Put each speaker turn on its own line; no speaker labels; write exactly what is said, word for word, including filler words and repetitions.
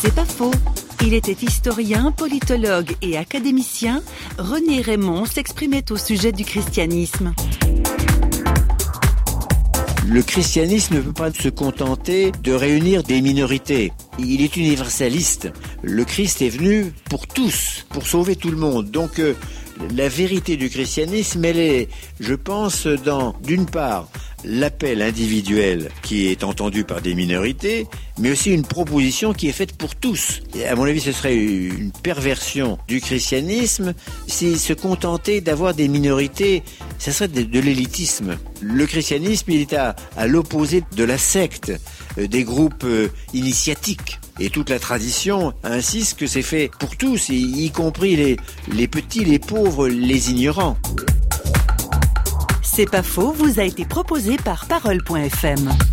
C'est pas faux. Il était historien, politologue et académicien. René Raymond s'exprimait au sujet du christianisme.
Le christianisme ne peut pas se contenter de réunir des minorités. Il est universaliste. Le Christ est venu pour tous, pour sauver tout le monde. Donc euh, la vérité du christianisme, elle est, je pense, dans, d'une part, l'appel individuel qui est entendu par des minorités, mais aussi une proposition qui est faite pour tous. Et à mon avis, ce serait une perversion du christianisme s'il se contentait d'avoir des minorités. Ça serait de, de l'élitisme. Le christianisme, il est à, à l'opposé de la secte, euh, des groupes euh, initiatiques. Et toute la tradition insiste que c'est fait pour tous, y, y compris les, les petits, les pauvres, les ignorants.
C'est pas faux, vous a été proposé par parole point f m.